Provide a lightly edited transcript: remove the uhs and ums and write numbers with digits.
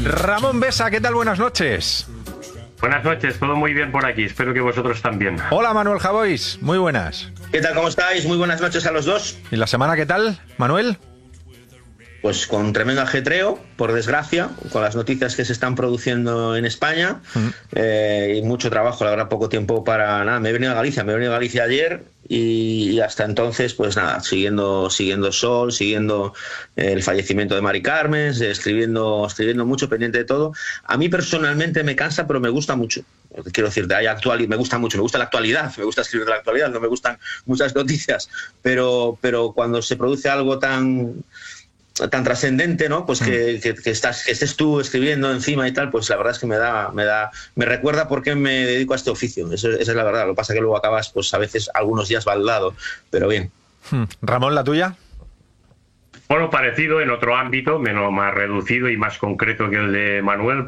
Ramón Besa, ¿qué tal? Buenas noches. Buenas noches, todo muy bien por aquí, espero que vosotros también. Hola Manuel Javois, muy buenas. ¿Qué tal? ¿Cómo estáis? Muy buenas noches a los dos. ¿Y la semana qué tal, Manuel? Pues con tremendo ajetreo, por desgracia, con las noticias que se están produciendo en España y mucho trabajo, la verdad, poco tiempo para nada. Me he venido a Galicia ayer y hasta entonces, pues nada, siguiendo Sol, siguiendo el fallecimiento de Mari Carmen, escribiendo mucho, pendiente de todo. A mí personalmente me cansa, pero me gusta mucho. Quiero decirte, me gusta mucho, me gusta la actualidad, me gusta escribir de la actualidad, no me gustan muchas noticias, pero cuando se produce algo tan trascendente, ¿no? Pues que estés tú escribiendo encima y tal, pues la verdad es que me recuerda por qué me dedico a este oficio. Esa es la verdad. Lo que pasa es que luego acabas, pues a veces, algunos días baldado, pero bien. Ramón, ¿la tuya? Bueno, parecido en otro ámbito, menos más reducido y más concreto que el de Manuel.